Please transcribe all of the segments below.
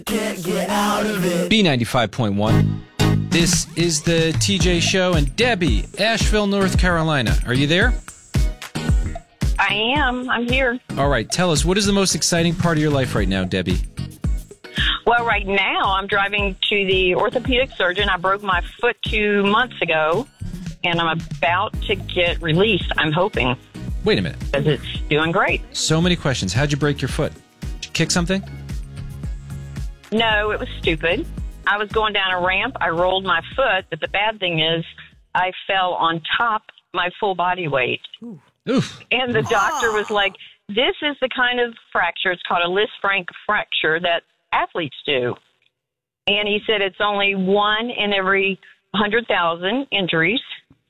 Can't get out of it. B95.1. This is the TJ Show, and Debbie, Asheville, North Carolina. Are you there? I am. I'm here. All right. Tell us, what is the most exciting part of your life right now, Debbie? Well, right now I'm driving to the orthopedic surgeon. I broke my foot 2 months ago, and I'm about to get released, I'm hoping. Wait a minute. Because it's doing great. So many questions. How'd you break your foot? Did you kick something? No, it was stupid. I was going down a ramp. I rolled my foot, but the bad thing is I fell on top my full body weight. Oof. And the doctor was like, this is the kind of fracture, it's called a Lisfranc fracture, that athletes do. And he said it's only 1 in every 100,000 injuries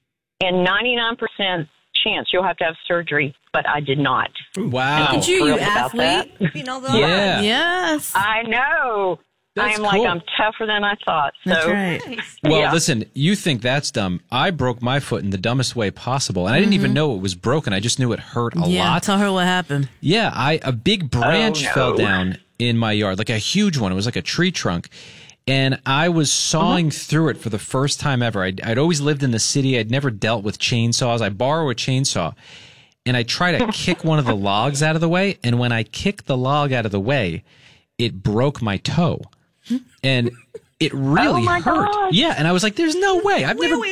and 99% chance you'll have to have surgery, but I did not. Wow. Did you Thrilled about athlete? that. You know that? Yeah. Yes. I know. That's I'm cool. like, I'm tougher than I thought. So, That's right. Well, yeah. listen, you think that's dumb. I broke my foot in the dumbest way possible, and I didn't even know it was broken. I just knew it hurt a Yeah, lot. tell her what happened. Yeah, a big branch Oh, no. fell down in my yard, like a huge one. It was like a tree trunk. And I was sawing through it for the first time ever. I'd always lived in the city. I'd never dealt with chainsaws. I borrow a chainsaw, and I try to kick one of the logs out of the way. And when I kicked the log out of the way, it broke my toe. And it really Oh, my hurt. gosh. Yeah, and I was like, there's no way. I've never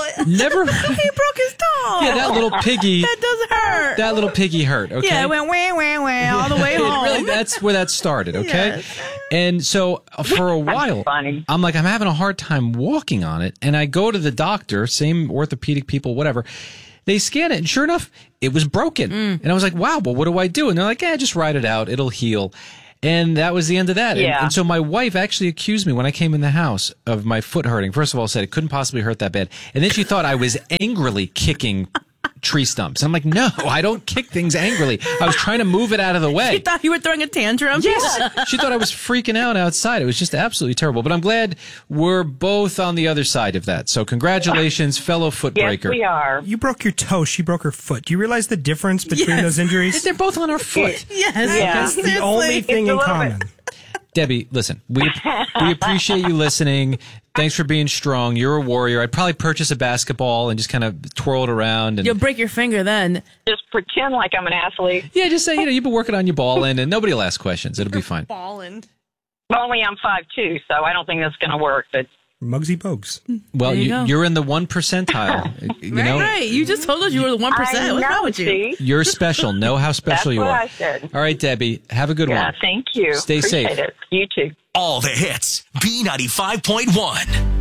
He broke his toe. Yeah, that little piggy. That does hurt. That little piggy hurt, okay? Yeah, it went wah, wah, wah all the way home. Really, that's where that started, okay? Yes. And so for a while, funny. I'm like, I'm having a hard time walking on it. And I go to the doctor, same orthopedic people, whatever. They scan it, and sure enough, it was broken. And I was like, wow, well, what do I do? And they're like, just ride it out. It'll heal. And that was the end of that. Yeah. And so my wife actually accused me when I came in the house of my foot hurting. First of all, said it couldn't possibly hurt that bad. And then she thought I was angrily kicking tree stumps. I'm like, no, I don't kick things angrily. I was trying to move it out of the way. She thought you were throwing a tantrum. Yes. She thought I was freaking out outside. It was just absolutely terrible. But I'm glad we're both on the other side of that. So congratulations, fellow foot yes, breaker. we are. You broke your toe. She broke her foot. Do you realize the difference between Yes. those injuries? They're both on our foot. Yes. Yeah. That's the only thing It's a in little common. Debbie, listen, we appreciate you listening. Thanks for being strong. You're a warrior. I'd probably purchase a basketball and just kind of twirl it around. And You'll break your finger then. Just pretend like I'm an athlete. yeah, just say, you've been working on your ball, and nobody will ask questions. It'll be fine. Falling. Only I'm 5'2", so I don't think that's going to work. But Muggsy Bogues. Well, There you go. you're in the 1 percentile. You know, Right. You just told us you were the 1%. I What's know, wrong with you? see? you're special. Know how That's special you what are. I said. All right, Debbie, have a good Yeah, one. thank you. Stay Appreciate safe. it. You too. All the hits. B95.1.